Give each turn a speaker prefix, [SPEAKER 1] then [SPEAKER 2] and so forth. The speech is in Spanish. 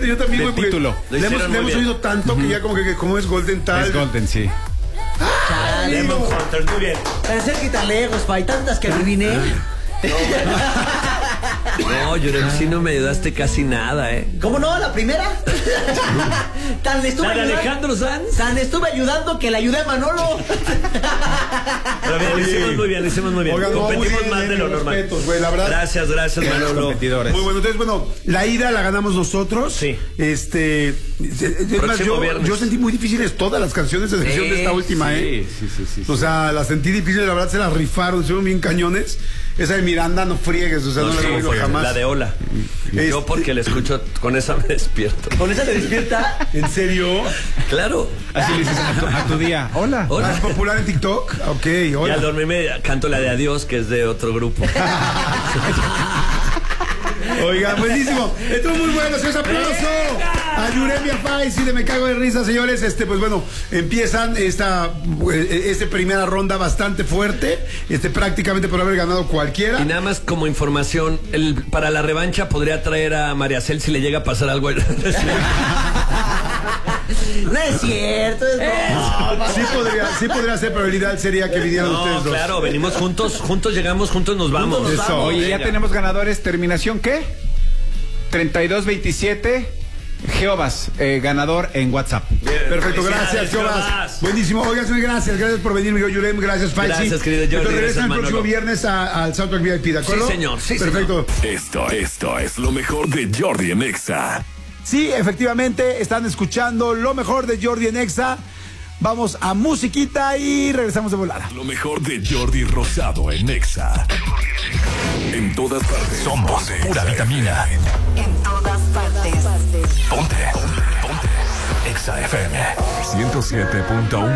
[SPEAKER 1] yo también, güey.
[SPEAKER 2] Título.
[SPEAKER 1] Le hemos oído tanto que ya como que como es Golden tal.
[SPEAKER 2] Es Golden, sí.
[SPEAKER 3] Lemon Hunters, muy bien.
[SPEAKER 4] Tan cerquita lejos, pa, hay tantas que adiviné.
[SPEAKER 3] No, Yurem, sí no me ayudaste casi nada,
[SPEAKER 4] ¿Cómo no? ¿La primera? Tan le estuve
[SPEAKER 3] ¿La de
[SPEAKER 4] ayudando.
[SPEAKER 3] Alejandro Sanz?
[SPEAKER 4] Tan estuve ayudando que le ayudé a Manolo.
[SPEAKER 3] Pero bien, lo hicimos muy bien, lo hicimos muy bien.
[SPEAKER 1] Oigan, no,
[SPEAKER 3] competimos
[SPEAKER 1] muy bien,
[SPEAKER 3] más de lo
[SPEAKER 1] mis
[SPEAKER 3] normal.
[SPEAKER 1] respetos, güey, la verdad.
[SPEAKER 3] Gracias, Manolo.
[SPEAKER 2] Competidores.
[SPEAKER 1] Muy bueno, entonces, bueno, la ida la ganamos nosotros.
[SPEAKER 3] Sí.
[SPEAKER 1] Es más,
[SPEAKER 3] Viernes.
[SPEAKER 1] yo sentí muy difíciles todas las canciones de excepción de esta última,
[SPEAKER 2] Sí.
[SPEAKER 1] O sea, las sentí difíciles, la verdad se las rifaron, fueron bien cañones. Esa de Miranda, no friegues, o sea, no,
[SPEAKER 3] No,
[SPEAKER 1] la
[SPEAKER 3] sí,
[SPEAKER 1] he oído
[SPEAKER 3] fue
[SPEAKER 1] jamás.
[SPEAKER 3] la de Hola. Yo porque la escucho, con esa me despierto.
[SPEAKER 4] ¿Con esa te despierta?
[SPEAKER 1] ¿En serio?
[SPEAKER 3] Claro.
[SPEAKER 2] Así le dices a tu día. Hola.
[SPEAKER 3] Hola.
[SPEAKER 1] ¿Es popular en TikTok? Ok,
[SPEAKER 3] Y
[SPEAKER 1] hola.
[SPEAKER 3] al dormirme canto la de Adiós, que es de otro grupo.
[SPEAKER 1] Oiga, buenísimo. Estuvo muy bueno, señores, aplauso a Yuremia Faiz y de Me Cago de Risa, señores. Pues bueno, empiezan esta primera ronda bastante fuerte. Prácticamente por haber ganado cualquiera.
[SPEAKER 3] Y nada más como información, para la revancha podría traer a María Cel si le llega a pasar algo.
[SPEAKER 4] No es cierto, es broma.
[SPEAKER 1] Sí podría ser, pero el ideal sería que vinieran ustedes
[SPEAKER 3] No,
[SPEAKER 1] dos.
[SPEAKER 3] claro, venimos juntos llegamos, juntos nos vamos.
[SPEAKER 1] Eso.
[SPEAKER 2] Oye, ya
[SPEAKER 3] Venga.
[SPEAKER 2] tenemos ganadores. ¿Terminación qué? 3227. Jehovas, ganador en WhatsApp.
[SPEAKER 3] Bien,
[SPEAKER 1] Perfecto, gracias,
[SPEAKER 3] felicidades,
[SPEAKER 1] Jehovas.
[SPEAKER 3] Jehovas.
[SPEAKER 1] Buenísimo. Oigan, gracias por venir, mi Yurem. Gracias, Faisy.
[SPEAKER 3] Gracias, querido Jordi,
[SPEAKER 1] Entonces regresan el
[SPEAKER 3] gracias,
[SPEAKER 1] próximo
[SPEAKER 3] Manolo.
[SPEAKER 1] viernes al Soundtrack VIP, ¿de acuerdo?
[SPEAKER 3] Sí, señor, sí,
[SPEAKER 1] Perfecto.
[SPEAKER 5] Esto es lo mejor de Jordi en Exa.
[SPEAKER 1] Sí, efectivamente, están escuchando lo mejor de Jordi en Exa. Vamos a musiquita y regresamos de volada.
[SPEAKER 5] Lo mejor de Jordi Rosado en Exa. En todas partes. Somos pura vitamina.
[SPEAKER 6] En todas partes.
[SPEAKER 5] Ponte. Exa FM 107.1.